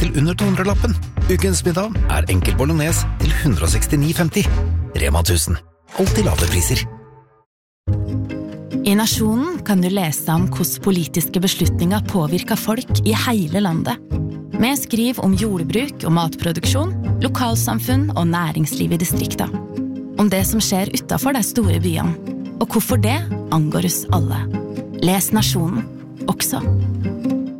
til under 200-lappen. Ukens middag enkel bolognese til 169,50. Rema 1000. Alltid lave priser. I Nasjonen kan du lese om hvordan politiske beslutninger påvirker folk i hele landet. Vi skriver om jordbruk og matproduksjon, lokalsamfunn og næringsliv i distrikter. Om det som skjer utenfor de store byene, og hvorfor det angår oss alle. Les Nasjonen, også